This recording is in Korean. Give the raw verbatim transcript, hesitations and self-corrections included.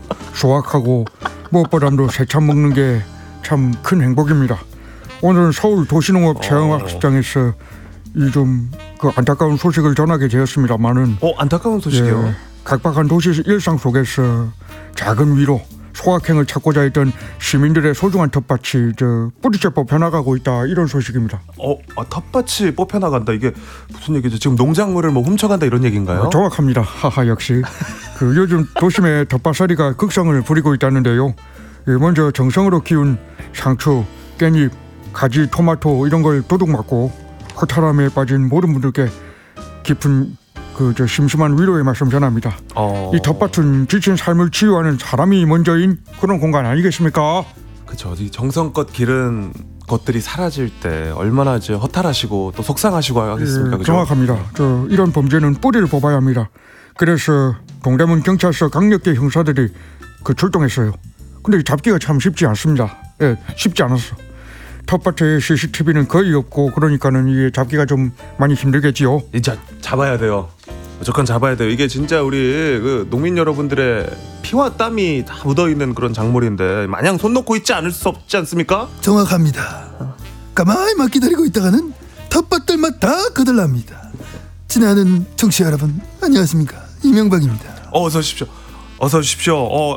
수확하고 무엇보다도 새참 먹는 게 참 큰 행복입니다. 오늘은 서울 도시농업 체험학습장에서 이 좀 그 안타까운 소식을 전하게 되었습니다만은 어 안타까운 소식이요? 예, 각박한 도시 일상 속에서 작은 위로 소확행을 찾고자 했던 시민들의 소중한 텃밭이 저 뿌리째 뽑혀나가고 있다, 이런 소식입니다. 어 아, 텃밭이 뽑혀나간다, 이게 무슨 얘기죠? 지금 농작물을 뭐 훔쳐간다 이런 얘기인가요? 어, 정확합니다. 하하. 역시 그 요즘 도심의 텃밭살이가 극성을 부리고 있다는데요. 예, 먼저 정성으로 키운 상추, 깻잎, 가지, 토마토 이런 걸 도둑맞고 허탈함에 빠진 모든 분들께 깊은 그 저 심심한 위로의 말씀 전합니다. 어... 이 텃밭은 지친 삶을 치유하는 사람이 먼저인 그런 공간 아니겠습니까? 그쵸. 이 정성껏 기른 것들이 사라질 때 얼마나 이제 허탈하시고 또 속상하시고 하겠습니까? 예, 그죠? 정확합니다. 저 이런 범죄는 뿌리를 뽑아야 합니다. 그래서 동대문 경찰서 강력계 형사들이 그 출동했어요. 근데 잡기가 참 쉽지 않습니다. 예, 쉽지 않았어. 텃밭에 씨씨티비는 거의 없고 그러니까는 이게 잡기가 좀 많이 힘들겠지요. 이제 잡아야 돼요. 무조건 잡아야 돼요. 이게 진짜 우리 그 농민 여러분들의 피와 땀이 다 묻어있는 그런 작물인데 마냥 손 놓고 있지 않을 수 없지 않습니까? 정확합니다. 가만히만 기다리고 있다가는 텃밭들만 다 거들납니다. 지나는 청취자 여러분, 안녕하십니까? 이명박입니다. 어, 어서 오십시오. 어서 오십시오. 어,